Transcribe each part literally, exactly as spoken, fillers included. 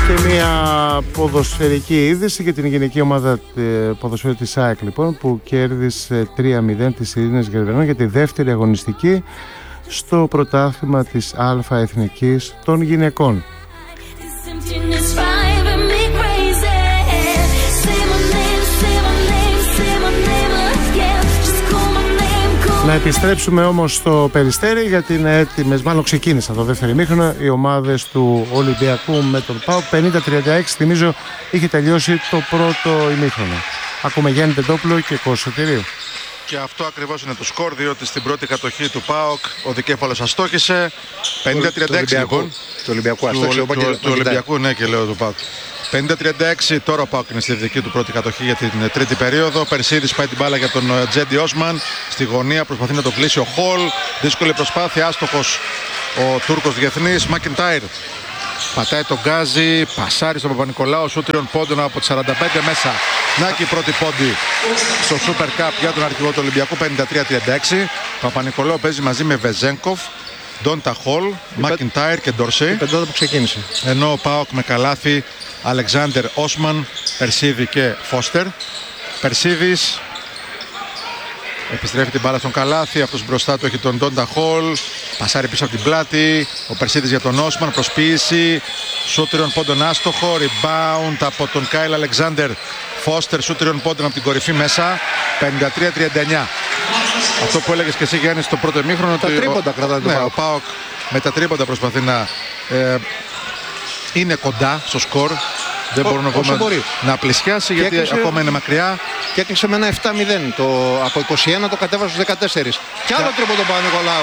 Και μια ποδοσφαιρική είδηση για την γενική ομάδα ποδοσφαίρου της ΑΕΚ, λοιπόν, που κέρδισε τρία μηδέν τις Ειρήνες Γερβενών για τη δεύτερη αγωνιστική στο πρωτάθλημα της Α Εθνικής των γυναικών. Να επιστρέψουμε όμως στο Περιστέρι, γιατί είναι έτοιμες, μάλλον ξεκίνησαν το δεύτερο ημίχρονο οι ομάδες του Ολυμπιακού με τον ΠΑΟΚ. πενήντα τριάντα έξι, θυμίζω, είχε τελειώσει το πρώτο ημίχρονο. Ακούμε Γιάννη Τεντόπουλο και Κώστα Σωτηρίου. Και αυτό ακριβώς είναι το σκορ, διότι στην πρώτη κατοχή του ΠΑΟΚ ο δικέφαλος αστόχησε. πενήντα τριάντα έξι λοιπόν. Του Ολυμπιακού, αστόχησε. Του, του, του Ολυμπιακού, ναι, και λέω του ΠΑΟΚ. πενήντα τριάντα έξι, τώρα ο ΠΑΟΚ είναι στη δική του πρώτη κατοχή για την τρίτη περίοδο. Περσίδης πάει την μπάλα για τον Τζέντι Όσμαν. Στη γωνία προσπαθεί να το κλείσει ο Χολ. Δύσκολη προσπάθεια, άστοχος ο Τούρκος διεθνής. Μακιντάιρ πατάει τον Γκάζι, πασάρει στον Παπα-Νικολάου, σου τριών πόντων από σαράντα πέντε μέσα. Να και η πρώτη πόντι στο Super Cup για τον αρχηγό του Ολυμπιακού, πενήντα τρία τριάντα έξι. Παπα-Νικολάου παίζει μαζί με Βεζένκοφ, Ντόντα Χολ, Μακιντάιρ και Ντορσέ. Η πεντάδα που ξεκίνησε. Ενώ ο ΠΑΟΚ με καλάθι Αλεξάνδερ Όσμαν, Περσίδη και Φώστερ. Περσίδης επιστρέφει την μπάλα στον καλάθι, αυτός μπροστά του έχει τον Ντόντα Χολ, πασάρει πίσω από την πλάτη, ο Περσίδης για τον Όσμαν, προσποίηση, σούτριον πόντων άστοχο, rebound από τον Κάιλ Αλεξάνδερ, Φώστερ, σούτριον πόντων από την κορυφή μέσα, πενήντα τρία τριάντα εννιά. Αυτό που έλεγες και εσύ, Γιάννη, στο πρώτο ημίχρονο, τα τρίποντα κρατάει. Ναι, ο ΠΑΟΚ με τα τρίποντα προσπαθεί να ε, είναι κοντά στο σκορ. Δεν μπορούν ακόμα να πλησιάσει, γιατί έκλεισε, ακόμα είναι μακριά. Και έκλεισε με ένα επτά μηδέν. Το, από είκοσι ένα το κατέβασε στους δεκατέσσερα. Κι άλλο τρίποντο Παπα-Νικολάου.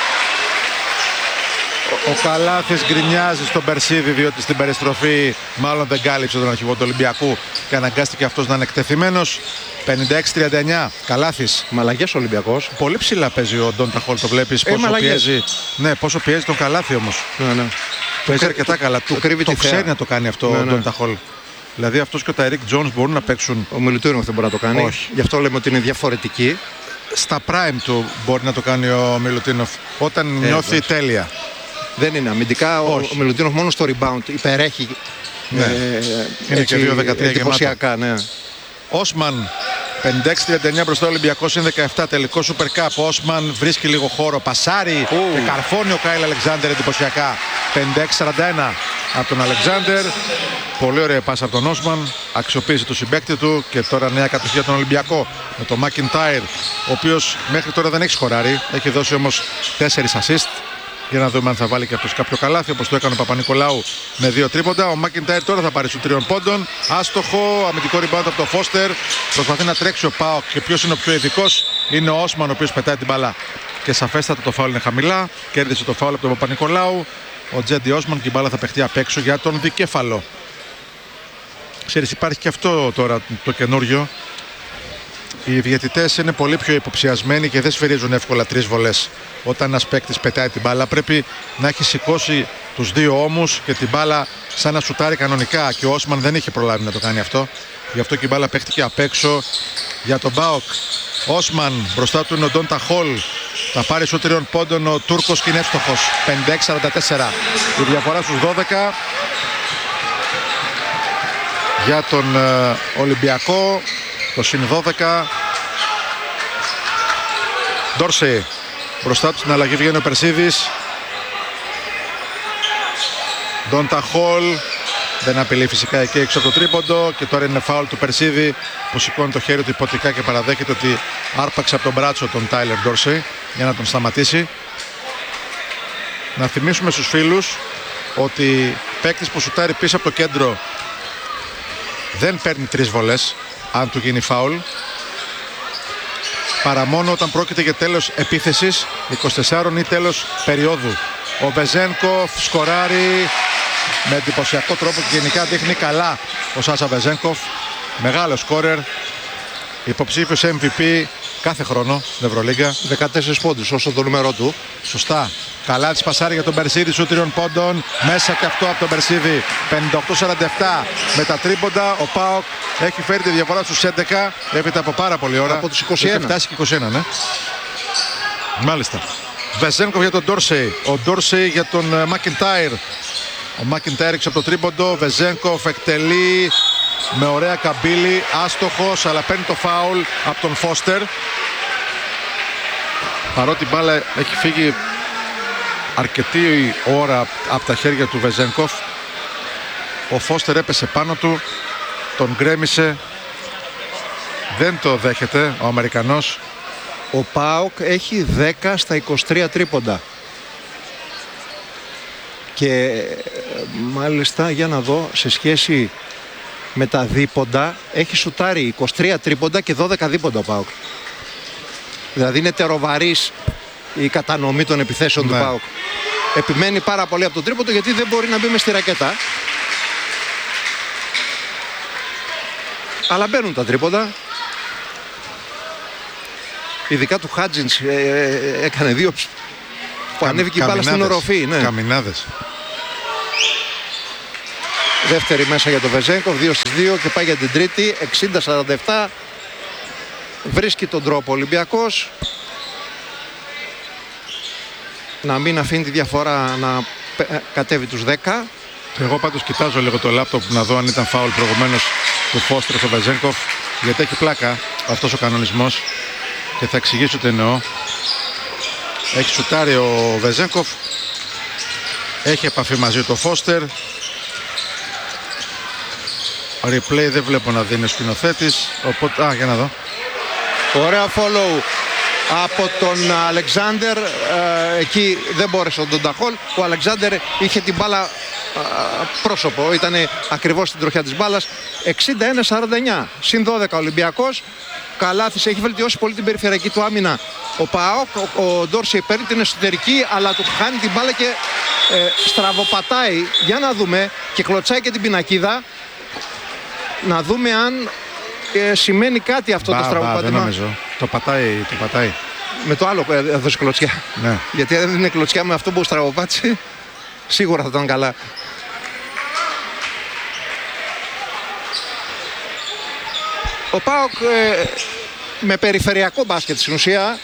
Ο, ο Καλάθης γκρινιάζει στον Περσίδη, διότι στην περιστροφή μάλλον δεν κάλυψε τον αρχηγό του Ολυμπιακού και αναγκάστηκε αυτός να είναι εκτεθειμένος. πενήντα έξι τριάντα εννιά. Καλάθης. Μαλαγιές Ολυμπιακός. Πολύ ψηλά παίζει ο Ντόντα Χολ, το βλέπεις, πόσο ε, πιέζει. Ναι, πόσο πιέζει τον Καλάθη όμως. Ναι, ναι. Παίζει αρκετά καλά. Του, το, το ξέρει να το κάνει αυτό ναι, ο Ντόντα Χολ. Δηλαδή αυτός και ο Ταϊρίκ Τζόνς μπορούν να παίξουν. Ο Μιλουτίνοφ δεν μπορεί να το κάνει. Όχι. Γι' αυτό λέμε ότι είναι διαφορετική. Στα prime του μπορεί να το κάνει ο Μιλουτίνοφ. Όταν ε, νιώθει βέβαια. τέλεια. Δεν είναι αμυντικά. Ο, ο Μιλουτίνοφ μόνο στο rebound υπερέχει. Ναι. Ε, είναι έτσι, και δύο δεκατρία εντυπωσιακά, ναι. Όσμαν πενήντα έξι τριάντα εννιά μπροστά ο Ολυμπιακός, είναι δεκαεπτά, τελικό Super Cup. Όσμαν βρίσκει λίγο χώρο, πασάρει oh. και καρφώνει ο Κάιλ Αλεξάνδερ εντυπωσιακά. πενήντα έξι σαράντα ένα από τον Αλεξάνδερ. Πολύ ωραία πάσα από τον Όσμαν, αξιοποίησε το συμπαίκτη του και τώρα νέα κατοχή για τον Ολυμπιακό με τον Μακιντάιρ, ο οποίος μέχρι τώρα δεν έχει σκοράρει, έχει δώσει όμως τέσσερις assist. Για να δούμε αν θα βάλει και αυτός κάποιο καλάθι, όπως το έκανε ο Παπα-Νικολάου με δύο τρίποντα. Ο Μακιντάιρ τώρα θα πάρει στους τριών πόντων. Άστοχο, αμυντικό rebound από το Φώστερ. Προσπαθεί να τρέξει ο ΠΑΟΚ και ποιος είναι ο πιο ειδικός? Είναι ο Όσμαν, ο οποίος πετάει την μπάλα. Και σαφέστατα το φάουλ είναι χαμηλά. Κέρδισε το φάουλ από τον Παπα-Νικολάου. Ο Τζέντι Όσμαν και η μπάλα θα παιχτεί απ' έξω για τον δικέφαλο. Ξέρεις, υπάρχει και αυτό τώρα το καινούριο. Οι διαιτητές είναι πολύ πιο υποψιασμένοι και δεν σφυρίζουν εύκολα τρεις βολές. Όταν ένας παίκτης πετάει την μπάλα, πρέπει να έχει σηκώσει τους δύο ώμους και την μπάλα σαν να σουτάρει κανονικά. Και ο Όσμαν δεν είχε προλάβει να το κάνει αυτό. Γι' αυτό και η μπάλα παίχτηκε απ' έξω για τον ΠΑΟΚ. Όσμαν, μπροστά του είναι ο Ντόντα Χολ. Θα πάρει σου τριών πόντων ο Τούρκος και είναι εύστοχος. πενήντα έξι σαράντα τέσσερα. Η διαφορά στους δώδεκα για τον ε, Ολυμπιακό. Το συν δώδεκα. Ντόρσεϊ. Μπροστά του στην αλλαγή βγαίνει ο Περσίδης. Ντόντα Χολ. Δεν απειλεί φυσικά εκεί έξω από το τρίποντο. Και τώρα είναι φάουλ του Περσίδη που σηκώνει το χέρι του υποτικά και παραδέχεται ότι άρπαξε από τον μπράτσο τον Τάιλερ Ντόρσεϊ για να τον σταματήσει. Να θυμίσουμε στους φίλους ότι παίκτης που σουτάρει πίσω από το κέντρο δεν παίρνει τρεις βολές αν του γίνει φάουλ, παρά μόνο όταν πρόκειται για τέλος επίθεσης είκοσι τέσσερα ή τέλος περίοδου. Ο Βεζένκοφ σκοράρει με εντυπωσιακό τρόπο και γενικά δείχνει καλά ο Σάσα Βεζένκοφ, μεγάλο σκόρερ, υποψήφιος εμ βι πι κάθε χρόνο στην Ευρωλίγκα. δεκατέσσερις πόντους όσο το νούμερό του. Σωστά. Καλά της πασάρει για τον Περσίδη, σου τριών πόντων. Μέσα και αυτό από τον Περσίδη. πενήντα οκτώ σαράντα επτά με τα τρίποντα. Ο ΠΑΟΚ έχει φέρει τη διαφορά στους έντεκα. Έπειτα από πάρα πολλή ώρα. Από τους είκοσι ένα. Έχει φτάσει και είκοσι ένα, ναι. Μάλιστα. Βεζένκοφ για τον Ντόρσεϊ. Ο Ντόρσεϊ για τον Μακιντάιρ. Ο Μάκιντάιρ έριξε από το τρίποντο. Βεζένκοφ εκτελεί με ωραία καμπύλη. Άστοχος, αλλά παίρνει το φάουλ από τον Φώστερ. Παρότι η μπάλα έχει φύγει αρκετή ώρα από τα χέρια του Βεζένκοφ, ο Φώστερ έπεσε πάνω του, τον γκρέμισε. Δεν το δέχεται ο Αμερικανός. Ο ΠΑΟΚ έχει δέκα στα είκοσι τρία τρίποντα. Και μάλιστα, για να δω, σε σχέση με τα δίποντα, έχει σουτάρει είκοσι τρία τρίποντα και δώδεκα δίποντα ο ΠΑΟΚ. Δηλαδή είναι τεροβαρής η κατανομή των επιθέσεων, ναι, του ΠΑΟΚ. Επιμένει πάρα πολύ από το τρίποντο γιατί δεν μπορεί να μπει μες στη ρακέτα. Αλλά μπαίνουν τα τρίποντα. Ειδικά του Χάτζινς ε, ε, έκανε δύο που ανέβηκε η μπάλα στην οροφή. Ναι. Καμινάδες. Δεύτερη μέσα για τον Βεζένκοφ, δύο στις δύο και πάει για την τρίτη, εξήντα σαράντα επτά. Βρίσκει τον τρόπο ο Ολυμπιακός να μην αφήνει τη διαφορά να κατέβει τους δέκα. Εγώ πάντως κοιτάζω λίγο το λάπτοπ να δω αν ήταν φάουλ προηγουμένως του Φώστερ στο Βεζένκοφ, γιατί έχει πλάκα αυτός ο κανονισμός και θα εξηγήσω τι εννοώ. Έχει σουτάρει ο Βεζένκοφ, έχει επαφή μαζί του Φώστερ. Replay δεν βλέπω να δίνει ο σκηνοθέτης, οπότε, α, για να δω. Ωραία follow από τον Αλεξάνδερ. Ε, εκεί δεν μπόρεσε τον Ταχόλ. Ο Αλεξάνδερ είχε την μπάλα ε, πρόσωπο. Ήταν ακριβώς στην τροχιά της μπάλας. εξήντα ένα σαράντα εννιά. Συν δώδεκα Ολυμπιακός. Καλάθης, έχει βελτιώσει πολύ την περιφερειακή του άμυνα. Ο ΠΑΟΚ, ο, ο Ντόρσεϊ παίρνει την εσωτερική, αλλά του χάνει την μπάλα και ε, στραβοπατάει. Για να δούμε. Και κλωτσάει και την πινακίδα. Να δούμε αν ε, σημαίνει κάτι αυτό. Μπα, το στραβοπάτημα. Δεν νομίζω. Το πατάει, το πατάει. Με το άλλο ε, έδωσε κλωτσιά. Ναι. Γιατί αν δεν είναι κλωτσιά με αυτό που στραβοπάτησε, σίγουρα θα ήταν καλά. Ο ΠΑΟΚ ε, με περιφερειακό μπάσκετ στην ουσία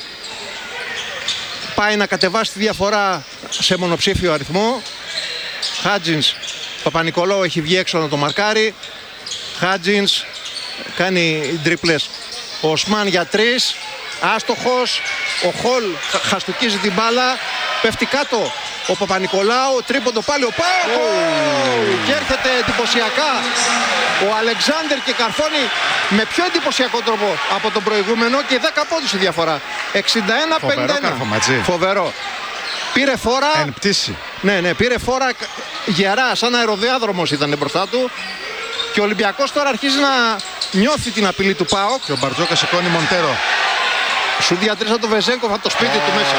πάει να κατεβάσει τη διαφορά σε μονοψήφιο αριθμό. Χάτζινς, Παπα-Νικολάου έχει βγει έξω να το μαρκάρει. Χάτζινς κάνει τρίπλες. Ο Οσμάν για τρεις, άστοχος. Ο Χολ χαστουκίζει την μπάλα, πέφτει κάτω ο Παπα-Νικολάου, τρίποντο πάλι ο ΠΑΟΚ. Oh! Και έρχεται εντυπωσιακά ο Αλεξάνδερ και καρφώνει με πιο εντυπωσιακό τρόπο από τον προηγούμενο και δέκα πόντους η διαφορά. εξήντα ένα πενήντα ένα. Φοβερό. Φοβερό. Πήρε φόρα. Εν πτήση. Ναι, ναι, πήρε φόρα γερά, σαν αεροδιάδρομος ήταν μπροστά του. Και ο Ολυμπιακός τώρα αρχίζει να νιώθει την απειλή του ΠΑΟΚ. Και ο Μπαρτζόκα σηκώνει Μοντέρο. Σου διατρήσα το Βεζένκοφ από το σπίτι oh. του μέσα.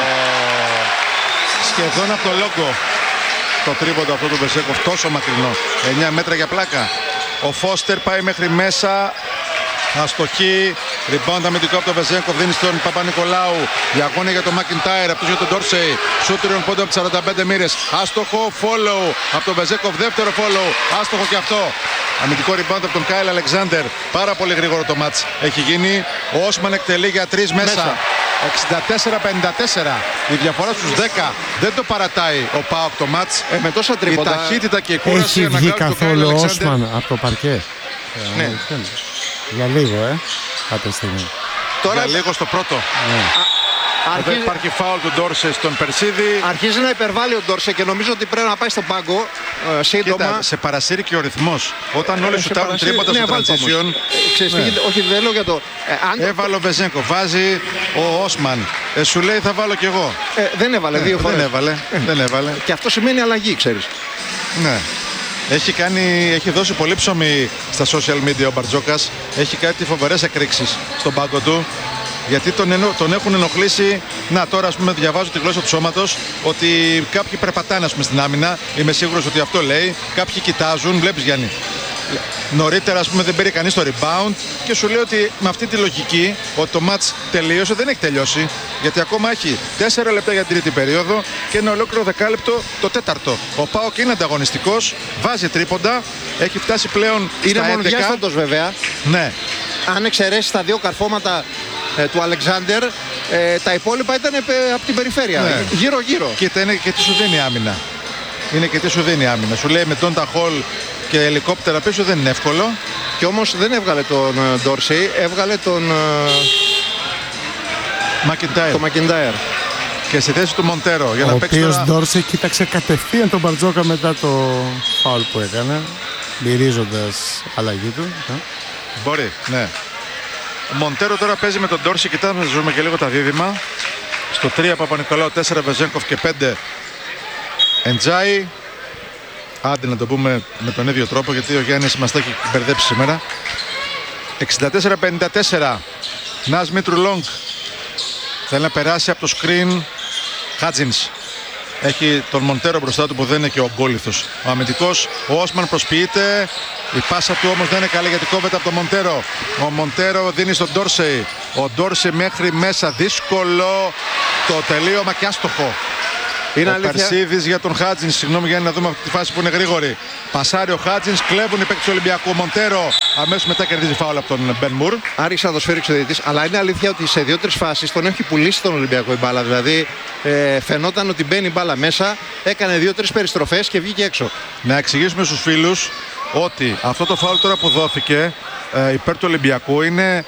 Σχεδόν από το λόγκο το τρίποντο αυτό του Βεζένκοφ, τόσο μακρινό. εννιά μέτρα για πλάκα. Ο Φώστερ πάει μέχρι μέσα. Αστοχή. Rebound αμυντικό από τον Βεζένκοφ. Δίνει στον Παπα-Νικολάου. Διαγώνια για τον Μάκιντάιρ. Αυτός για τον Ντόρσεϊ. Σούτριον πόντο από σαράντα πέντε μοίρες. Άστοχο. Follow από τον Βεζένκοφ. Δεύτερο follow. Άστοχο και αυτό. Αμυντικό rebound από τον Κάιλ Αλεξάνδερ. Πάρα πολύ γρήγορο το μάτς έχει γίνει. Ο Όσμαν εκτελεί για τρεις μέσα. μέσα. εξήντα τέσσερα πενήντα τέσσερα. Η διαφορά στους δέκα. Δεν το παρατάει ο ΠΑΟΚ το μάτς. Ε, με τόσα τρίποτα. Η ταχύτητα και η κούραση. Έχει βγει καθόλου ο Όσμαν από το παρκέ? Ναι. Ε, για λίγο, ε. Κάποια στιγμή. Τώρα... Για λίγο στο πρώτο. Ναι. Εδώ αρχίζει... υπάρχει φάουλ του Ντόρσε στον Περσίδη. Αρχίζει να υπερβάλλει ο Ντόρσε και νομίζω ότι πρέπει να πάει στον πάγκο ε, σύντομα. Κοίτα, σε παρασύρει και ο ρυθμός. Όταν όλοι σου τάρουν τρίποτα στο transition. Ναι. Όχι, δεν λέω για το... Ε, αν... Έβαλε ο Βεζένκοφ, βάζει ο Όσμαν. Ε, σου λέει θα βάλω κι εγώ. Ε, δεν έβαλε ε, δύο φορές. Δεν έβαλε, ε. δεν έβαλε. Και αυτό σημαίνει αλλαγή, ξέρεις. Ναι. Έχει, κάνει, έχει δώσει πολύ ψωμί στα social media ο Μπαρτζόκας. Έχει κάτι φοβερές εκρήξεις στον πάγκο του. Γιατί τον, ενο, τον έχουν ενοχλήσει. Να, τώρα ας πούμε διαβάζω τη γλώσσα του σώματος ότι κάποιοι περπατάνε ας πούμε, στην άμυνα. Είμαι σίγουρος ότι αυτό λέει. Κάποιοι κοιτάζουν, βλέπεις Γιάννη. Νωρίτερα ας πούμε δεν πήρε κανείς το rebound και σου λέει ότι με αυτή τη λογική ότι το match τελείωσε, δεν έχει τελειώσει, γιατί ακόμα έχει τέσσερα λεπτά για την τρίτη περίοδο και ένα ολόκληρο δεκάλεπτο το τέταρτο. Ο ΠΑΟΚ είναι ανταγωνιστικός, βάζει τρίποντα, έχει φτάσει πλέον είναι στα έντεκα. Είναι μονοδιάστατος βέβαια. Ναι. Αν εξαιρέσει τα δύο καρφώματα ε, του Αλεξάνδερ, ε, τα υπόλοιπα ήταν ε, από την περιφέρεια, ναι. γύρω γύρω. Κοίτα, είναι και τι σου δίνει άμυνα. είναι και τι σου δίνει η άμυνα. Σου λέει με Ντόντα Χολ και ελικόπτερα πίσω δεν είναι εύκολο. Και όμως δεν έβγαλε τον Ντόρσεϊ, έβγαλε τον Μακιντάιρ. Το Μακιντάιρ. Και στη θέση του Μοντέρο. Για ο να παίξει οποίος τώρα... Ντόρσεϊ κοίταξε κατευθείαν τον Μπαρτζόκα μετά το φάουλ που έκανε, μυρίζοντας αλλαγή του. Μπορεί, ναι. Ο Μοντέρο τώρα παίζει με τον Ντόρσεϊ. Κοιτάμε, να ζούμε και λίγο τα δίδυμα. Στο τρία Παπα-Νικολάου, τέσσερα Βεζένκοφ και πέντε Εντζάι. Άντε να το πούμε με τον ίδιο τρόπο, γιατί ο Γιάννης μας τα έχει μπερδέψει σήμερα. εξήντα τέσσερα πενήντα τέσσερα. Νας Μήτρου-Λόγκ θέλει να περάσει από το screen. Χάτζινς έχει τον Μοντέρο μπροστά του που δεν είναι και ο γκόλιθος. Ο αμυντικός, ο Όσμαν προσποιείται. Η πάσα του όμως δεν είναι καλή γιατί κόβεται από τον Μοντέρο. Ο Μοντέρο δίνει στον Ντόρσεϊ. Ο Ντόρσεϊ μέχρι μέσα, δύσκολο το τελείωμα και άστοχο. Είναι ο αλήθεια... Περσίδης για τον Χάτζινς. Συγγνώμη για να δούμε αυτή τη φάση που είναι γρήγορη. Πασάρει ο Χάτζινς, κλέβουν οι παίκτες του Ολυμπιακού. Μοντέρο αμέσως μετά κερδίζει φάουλ από τον Μπεν Μουρ. Άρχισε να το σφαίρει ο διαιτητής. Αλλά είναι αλήθεια ότι σε δύο-τρεις φάσεις τον έχει πουλήσει τον Ολυμπιακό η μπάλα. Δηλαδή ε, φαινόταν ότι μπαίνει η μπάλα μέσα, έκανε δύο-τρεις περιστροφές και βγήκε έξω. Να εξηγήσουμε στους φίλους ότι αυτό το φάουλ τώρα που δόθηκε ε, υπέρ του Ολυμπιακού είναι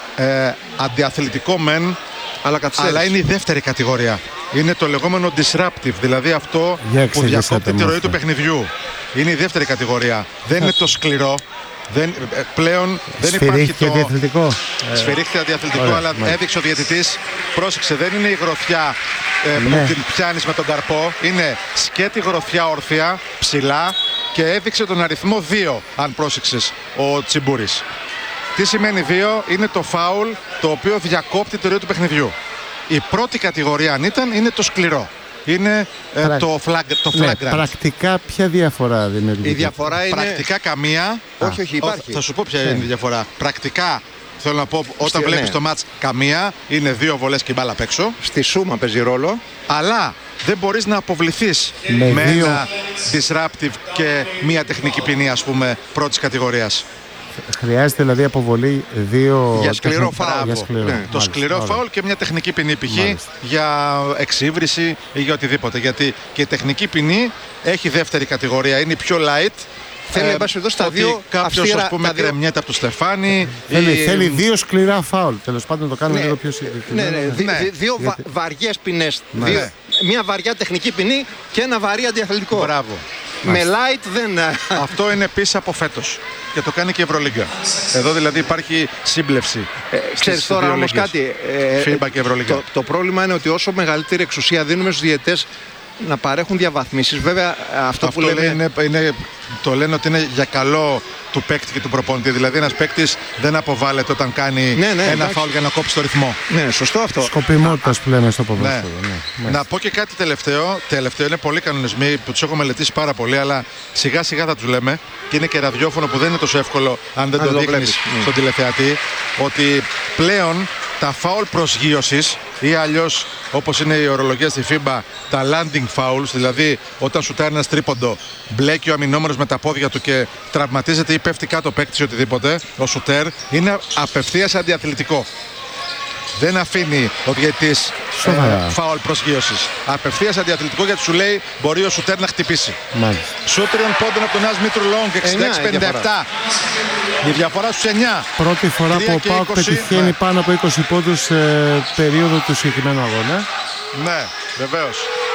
ε, αντιαθλητικό μεν, αλλά, αλλά είναι η δεύτερη κατηγορία. Είναι το λεγόμενο disruptive, δηλαδή αυτό που διακόπτει τη ροή του παιχνιδιού. Είναι η δεύτερη κατηγορία. Δεν είναι το σκληρό. Δεν, πλέον δεν υπάρχει το... Διαθλητικό. Σφυρίχθηκε διαθλητικό, Ωραία, αλλά μάλιστα. Έδειξε ο διαιτητής. Πρόσεξε, δεν είναι η γροθιά ε, ναι. που την πιάνεις με τον καρπό. Είναι σκέτη γροθιά όρθια, ψηλά και έδειξε τον αριθμό δύο, αν πρόσεξες, ο Τσιμπούρης. Τι σημαίνει δύο? Είναι το φάουλ το οποίο διακόπτει τη ροή του παιχνιδιού. Η πρώτη κατηγορία, αν ήταν, είναι το σκληρό. Είναι ε, Πρα... το, flag, το flagrant. Ναι, πρακτικά ποια διαφορά δημιουργείται? Η διαφορά είναι... Πρακτικά καμία. Όχι, όχι, υπάρχει. Θα σου πω ποια ναι. είναι η διαφορά. Πρακτικά, θέλω να πω, όταν βλέπεις ναι. το μάτς καμία, είναι δύο βολές και η μπάλα απ' έξω. Στη σούμα παίζει ρόλο. Αλλά δεν μπορείς να αποβληθείς με, με δύο... ένα disruptive και μία τεχνική ποινή, ας πούμε, πρώτης κατηγορίας. Χρειάζεται δηλαδή αποβολή δύο... Για σκληρό φάουλ. Για σκληρό. Ναι. Το σκληρό φάουλ και μια τεχνική ποινή π.χ. για εξύβριση ή για οτιδήποτε. Γιατί και η τεχνική ποινή έχει δεύτερη κατηγορία, είναι πιο light. Θέλει να εδώ στα δύο. Κάποιος ας πούμε δύο... κρεμιέται από το Στεφάνι. Θέλει, ή... θέλει δύο σκληρά φάουλ. Τέλος πάντων να το κάνουμε ναι. λίγο πιο συγκεκριμένο. Ναι, ναι, ναι. ναι. Δύο Γιατί... βα... βαριές ποινές. Ναι. Δύο... Μια βαριά τεχνική ποινή και ένα βαρύ αντιαθλητικό. Μπράβο. Με light δεν... Αυτό είναι επίσης από φέτος. Και το κάνει και η Ευρωλίγκα. Εδώ δηλαδή υπάρχει σύμπλευση. Ε, ξέρεις τώρα όμως κάτι. Ε, FIBA και Ευρωλίγκα. Το, το πρόβλημα είναι ότι όσο μεγαλύτερη εξουσία δίνουμε στους διαιτητές να παρέχουν διαβαθμίσεις. Βέβαια αυτό, αυτό που λέμε... είναι, είναι, το λένε ότι είναι για καλό του παίκτη και του προπονητή. Δηλαδή ένας παίκτης δεν αποβάλλεται όταν κάνει ναι, ναι, ένα εντάξει. φάουλ για να κόψει το ρυθμό. Ναι, σωστό αυτό. Σκοπιμότητας που λέμε στο ποδόσφαιρο. Ναι. Ναι. Να πω και κάτι τελευταίο. Τελευταίο είναι πολλοί κανονισμοί που τους έχω μελετήσει πάρα πολύ, αλλά σιγά σιγά θα τους λέμε. Και είναι και ραδιόφωνο που δεν είναι τόσο εύκολο αν δεν αν το δείχνεις ναι. στον τηλεθεατή. Ότι πλέον τα φάουλ προσγείωσης ή αλλιώς όπως είναι η ορολογία στη FIBA, τα landing fouls, δηλαδή όταν σουτάρει ένας τρίποντο, μπλέκει ο αμυνόμενος με τα πόδια του και τραυματίζεται ή πέφτει κάτω παίκτης ή οτιδήποτε, ο σουτέρ είναι απευθείας αντιαθλητικό. Δεν αφήνει ο διαιτητής ε, φάουλ προσγείωσης. Απευθείας αντιαθλητικό γιατί σου λέει μπορεί ο σουτέρ να χτυπήσει. Σουτ τριών πόντων από τον Νας Μήτρου-Λόγκ, εξήντα έξι πενήντα επτά. Η διαφορά στους εννιά. Πρώτη φορά που ο ΠΑΟΚ πετυχαίνει ναι. πάνω από είκοσι πόντους σε περίοδο του συγκεκριμένου αγώνα. Ναι, βεβαίως.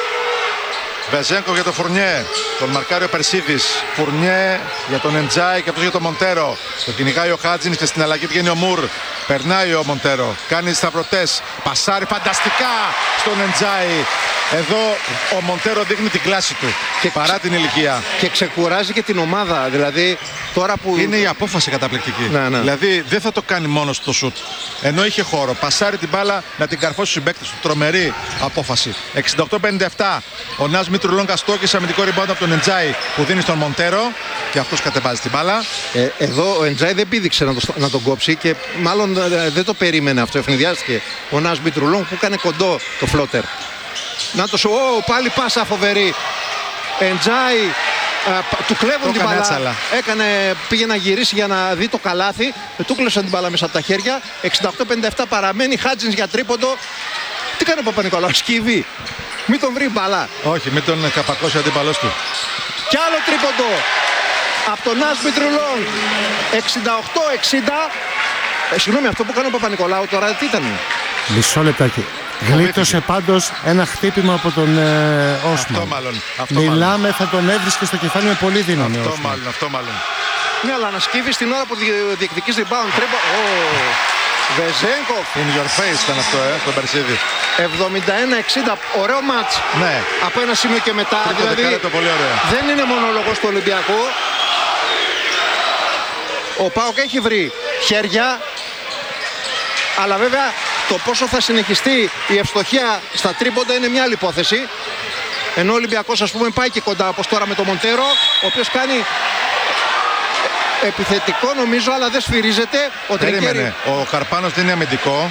Βεζένκο για τον Φουρνιέ, τον μαρκάριο Περσίδης. Φουρνιέ για τον Εντζάι και αυτός για τον Μοντέρο. Τον κυνηγάει ο Χάτζινς και στην αλλαγή βγαίνει ο Μουρ. Περνάει ο Μοντέρο, κάνει σταυρωτές, πασάρει φανταστικά στον Εντζάι. Εδώ ο Μοντέρο δείχνει την κλάση του και παρά ξε... την ηλικία. Και ξεκουράζει και την ομάδα, δηλαδή τώρα που... Είναι η απόφαση καταπληκτική. Να, ναι. Δηλαδή δεν θα το κάνει μόνος το σουτ. Ενώ είχε χώρο, πασάρει την μπάλα να την καρφώσει στους συμπαίκτες του. Τρομερή απόφαση. εξήντα οκτώ πενήντα επτά. Ο Νας Μήτρου-Λόγκ αστόχησε αμυντικό rebound από τον Εντζάι που δίνει στον Μοντέρο και αυτός κατεβάζει την μπάλα. Ε, εδώ ο Εντζάι δεν πήδηξε να, το, να τον κόψει και μάλλον ε, δεν το περίμενε αυτό. Ευνηδιάστηκε ο Νας Μήτρου-Λόγκ που έκανε κοντό το φλότερ. Να το σου, oh, πάλι πάσα φοβερή. Εντζάι, uh, του κλέβουν την μπάλα. Έκανε, πήγε να γυρίσει για να δει το καλάθι. Του κλέψαν την μπάλα μέσα από τα χέρια. εξήντα οκτώ πενήντα επτά παραμένει. Χάτζινς για τρίποντο. Τι κάνει ο Παπα-Νικολάου, σκύβει. Μην τον βρει μπαλά. Όχι, μην τον καπακώσει ο αντίπαλός του. Κι άλλο τρίποντο από τον Άσμι Τρουλόγκ. εξήντα οκτώ εξήντα. Ε, συγγνώμη, αυτό που κάνει ο Παπα-Νικολάου τώρα τι ήταν? Μισό λεπτάκι. Γλίτωσε πάντως ένα χτύπημα από τον ε, Όσμαν. Αυτό μάλλον. Αυτό Μιλάμε, μάλλον. θα τον έβρισκε στο κεφάλι με πολύ δύναμη. Αυτό Όσμαν. μάλλον, αυτό μάλλον. Ναι, αλλά να σκύβει την ώρα που διεκδικείς rebound. Τρίπο. Oh. Βεζέγκοφ. In your face ήταν αυτό, ε, τον Περσίδη. εβδομήντα ένα εξήντα. Ωραίο μάτς. Ναι. Από ένα σημείο και μετά. Τρίτο Δηλαδή δεκάλεπτο, πολύ ωραίο. δεν είναι μονόλογος του Ολυμπιακού. Ο ΠΑΟΚ έχει βρει χέρια. Αλλά βέβαια το πόσο θα συνεχιστεί η ευστοχία στα τρίποντα είναι μια άλλη υπόθεση. Ενώ ο Ολυμπιακός, ας πούμε, πάει και κοντά όπως τώρα με τον Μοντέρο, ο οποίος κάνει επιθετικό νομίζω, αλλά δεν σφυρίζεται. Ο Περίμενε. Ο Καρπάνος δίνει αμυντικό.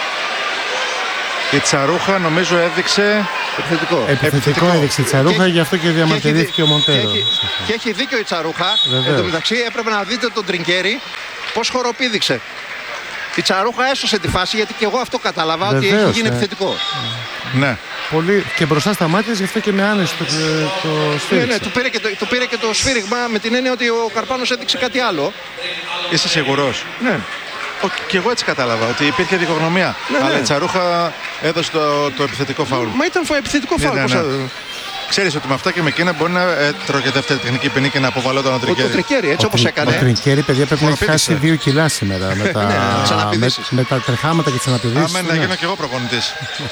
Η Τσαρούχα νομίζω έδειξε επιθετικό. Επιθετικό έδειξε η Τσαρούχα, Και- γι' αυτό και διαμαρτυρήθηκε ο Και Μοντέρο. έχει, και έχει δίκιο η Τσαρούχα. Βεβαίως. Εν τω μεταξύ έπρεπε να δείτε τον Τρινκέρι πώς χοροπήδηξε. Η Τσαρούχα έσωσε τη φάση, γιατί και εγώ αυτό κατάλαβα, ότι Βεβαίως, έχει γίνει ε. επιθετικό. Ναι. Πολύ... Και μπροστά στα μάτια, γι' αυτό και με άνεση το, το Ναι, σφύριξε. ναι, του πήρε, και το, του πήρε και το σφύριγμα με την έννοια ότι ο Καρπάνος έδειξε κάτι άλλο. Είσαι σίγουρος? Ναι. Ο, και εγώ έτσι κατάλαβα ότι υπήρχε διχογνωμία. Ναι, Αλλά ναι. η Τσαρούχα έδωσε το, το επιθετικό φάουλ. Μα ήταν φα- επιθετικό Ναι, φάουλ. ναι, πώς ναι. θα- Ξέρεις ότι με αυτά και με εκείνα μπορεί να ε, τρώει και δεύτερη τεχνική ποινή και να αποβαλόταν ο Ο, το Τρικέρι. Τρικέρι, έτσι Ο, όπως Τρι- έκανε. ο Τρινκέρι, παιδιά, πρέπει να έχει Χοροπήδησε. χάσει δύο κιλά σήμερα με τα, Ναι, να τις με, αναπηδήσεις. με τα τρεχάματα και τις αναπηδήσεις. Άμα να ναι. γίνω και εγώ προπονητής.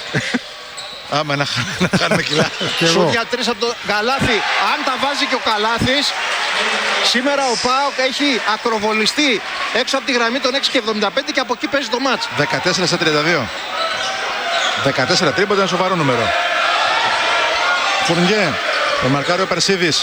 Άμα να, χα- να χάνουμε κιλά. Και Σου εγώ. για τρεις από το Καλάθι. Αν τα βάζει και ο Καλάθης, σήμερα ο ΠΑΟΚ έχει ακροβολιστεί έξω από τη γραμμή των έξι και εβδομήντα πέντε και από εκεί παίζει το μάτς. δεκατέσσερα στα τριάντα δύο. δεκατέσσερα τρίποντα είναι σοβαρό νούμερο. Φουρνιέ, τον μαρκάρει ο Περσίδης.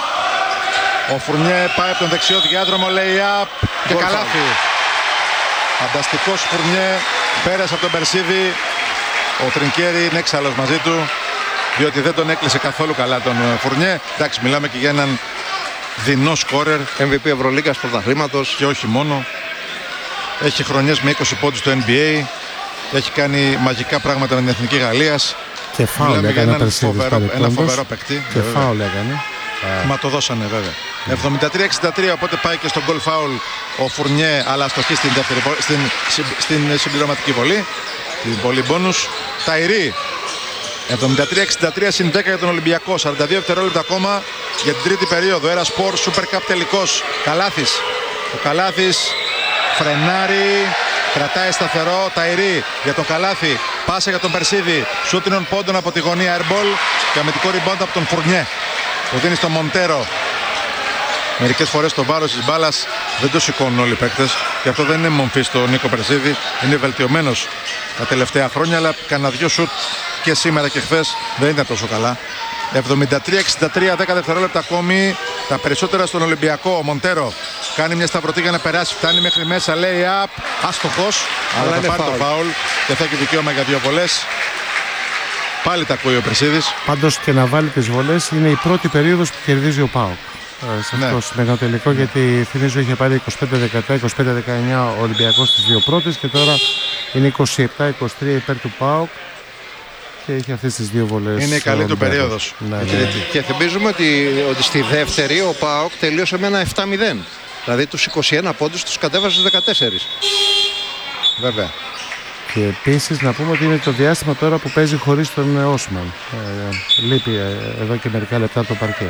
Ο Φουρνιέ πάει από τον δεξιό διάδρομο, λέει up και Γκολ καλάθι. Φανταστικός Φουρνιέ, πέρασε από τον Περσίδη. Ο Τρινκέρι είναι έξαλλος μαζί του, διότι δεν τον έκλεισε καθόλου καλά τον ε, Φουρνιέ. Εντάξει, μιλάμε και για έναν δεινό σκόρερ εμ βι πι Ευρωλίγκας πρωταθλήματος. και όχι μόνο. Έχει χρονιές με είκοσι πόντους στο N B A. Έχει κάνει μαγικά πράγματα με την Εθνική Γαλλίας. Και φάουλ Μιλάμε για έκανε ο έναν Περσίδης φοβερό, ένα παρεπιπτόντως. φοβερό παίκτη. Και βέβαια. φάουλ έκανε. Μα το δώσανε βέβαια. εβδομήντα τρία εξήντα τρία, οπότε πάει και στον goal foul ο Φουρνιέ, αλλά στοχή στην, δεύτερη, βο- στην, συμπ- στην συμπληρωματική βολή. Την βολή μπόνους. Ταϊρή. εβδομήντα τρία εξήντα τρία συν δέκα για τον Ολυμπιακό. σαράντα δύο δευτερόλεπτα ακόμα για την τρίτη περίοδο. Ένα σπορ, Super Cup τελικός. Καλάθης. Ο Καλάθης φρενάρει. Κρατάει σταθερό. Ταϊρή για τον Καλάθη. Πάσα για τον Περσίδη. Σούτινων πόντων από τη γωνία airball. Και αμυντικό rebound από τον Φουρνιέ. Που δίνει στον Μοντέρο. Μερικές φορές το βάρος της μπάλας δεν το σηκώνουν όλοι οι παίκτες. Και αυτό δεν είναι μομφή στο Νίκο Περσίδη. Είναι βελτιωμένος τα τελευταία χρόνια. Αλλά κανένα δυο σουτ και σήμερα και χθες δεν ήταν τόσο καλά. εβδομήντα τρία εξήντα τρία, δέκα δευτερόλεπτα ακόμη. Τα περισσότερα στον Ολυμπιακό. Ο Μοντέρο κάνει μια σταυρωτή για να περάσει. Φτάνει μέχρι μέσα. Λέει up. Άστοχος. Αλλά θα είναι πάρει το φάουλ. φάουλ και θα έχει δικαίωμα για δύο βολές. Πάλι τα ακούει ο Περσίδης. Πάντως και να βάλει τις βολές είναι η πρώτη περίοδος που κερδίζει ο ΠΑΟΚ. Ε, σε αυτό Ναι. το σημερινό τελικό, γιατί θυμίζω είχε πάρει είκοσι πέντε δεκαεπτά, είκοσι πέντε δεκαεννιά ο Ολυμπιακός στις δύο πρώτες και τώρα είναι είκοσι επτά είκοσι τρία υπέρ του ΠΑΟΚ και έχει αυτές τις δύο βολές. Είναι η καλή ο του Ολυμπιακός. περίοδος. Ναι, Η ναι. τρίτη. Και θυμίζουμε ότι, ότι στη δεύτερη ο ΠΑΟΚ τελείωσε με ένα επτά μηδέν. Δηλαδή τους είκοσι ένα πόντους τους κατέβασε στους δεκατέσσερα. Βέβαια. Και επίσης να πούμε ότι είναι το διάστημα τώρα που παίζει χωρίς τον Όσμαν. Ε, λείπει ε, εδώ και μερικά λεπτά το παρκέ.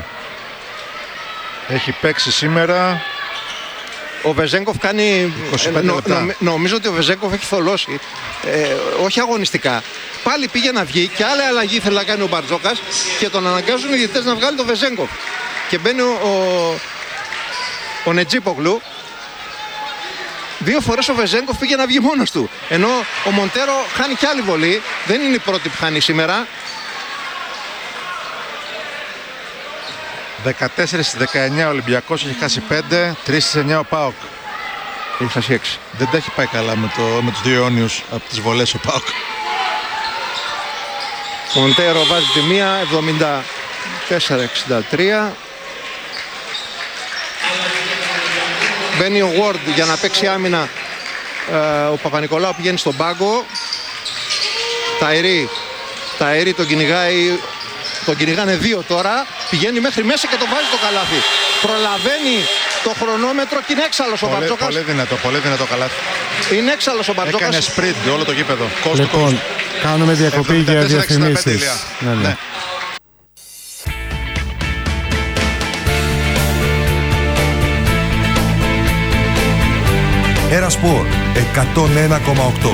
Έχει παίξει σήμερα. Ο Βεζέγκοφ κάνει. είκοσι πέντε νο- λεπτά. νομι- νομίζω ότι ο Βεζέγκοφ έχει θολώσει. Ε, όχι αγωνιστικά. Πάλι πήγε να βγει και άλλη αλλαγή ήθελε να κάνει ο Μπαρτζόκας και τον αναγκάζουν οι διαιτητές να βγάλει τον Βεζέγκοφ. Και μπαίνει ο, ο, ο Νετζίπογλου. Δύο φορές ο Βεζέγκοφ πήγε να βγει μόνος του. Ενώ ο Μοντέρο χάνει κι άλλη βολή. Δεν είναι η πρώτη που χάνει σήμερα. δεκατέσσερα στις δεκαεννιά ο Ολυμπιακός, έχει χάσει πέντε, τρία στις εννιά ο ΠΑΟΚ. Έχει χάσει έξι. Δεν τα έχει πάει καλά με, το, με τους δύο αιώνιους από τις βολές ο ΠΑΟΚ. Ο Μοντέρο βάζει τη μία, εβδομήντα τέσσερα εξήντα τρία. Μπαίνει ο Ward για να παίξει άμυνα. Ε, ο Παπα-Νικολάου πηγαίνει στον πάγκο. Ταϊρή Τα Αέρι τον κυνηγάει, τον κυνηγάνε δύο τώρα. Πηγαίνει μέχρι μέσα και το βάζει το καλάθι. Προλαβαίνει το χρονόμετρο και είναι έξαλλος ο Μπαρτζόκας. Πολύ δυνατό, πολύ δυνατό καλάθι. Είναι έξαλλος ο Μπαρτζόκας. Έκανε sprint όλο το γήπεδο. Λοιπόν, κάνουμε διακοπή για διαφημίσεις. Ναι, ναι. Ναι. Ερασπορ εκατόν ένα κόμμα οκτώ.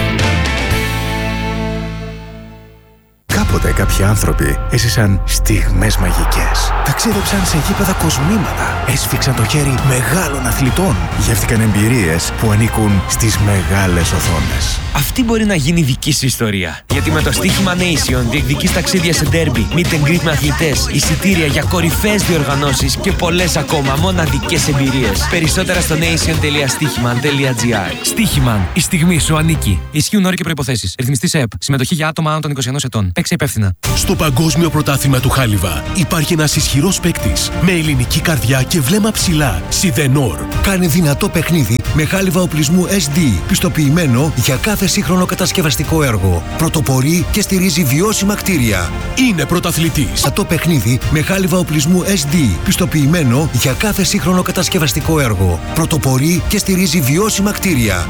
Κάποτε κάποιοι άνθρωποι έζησαν στιγμές μαγικές. Ταξίδεψαν σε γήπεδα κοσμήματα. Έσφιξαν το χέρι μεγάλων αθλητών. Γεύτηκαν εμπειρίες που ανήκουν στις μεγάλες οθόνες. Αυτή μπορεί να γίνει δική σου ιστορία. Γιατί με το στοίχημα Nation διεκδικείς ταξίδια σε ντέρμπι, meet and greet με αθλητές, εισιτήρια για κορυφαίες διοργανώσεις και πολλές ακόμα μοναδικές εμπειρίες. Περισσότερα στο nation τελεία στοίχημαν τελεία gr. Στοίχημαν, η στιγμή σου ανήκει. Ισχύουν όροι και προϋποθέσεις. Ρυθμιστής ΕΕΠ. Συμμετοχή για άτομα άνω των είκοσι ενός ετών. Παίξε υπεύθυνα. Στο Παγκόσμιο Πρωτάθλημα του Χάλιβα υπάρχει ένας ισχυρός παίκτης με ελληνική καρδιά και βλέμμα ψηλά. Σιδενόρ. Κάνει δυνατό παιχνίδι με χάλιβα οπλισμού ες ντι, πιστοποιημένο για κάθε σύγχρονο κατασκευαστικό έργο. Πρωτοπορεί και στηρίζει βιώσιμα κτίρια. Είναι πρωταθλητής. Αυτό παιχνίδι με χάλιβα οπλισμού ες ντι, πιστοποιημένο για κάθε σύγχρονο κατασκευαστικό έργο. Πρωτοπορεί και στηρίζει βιώσιμα κτίρια.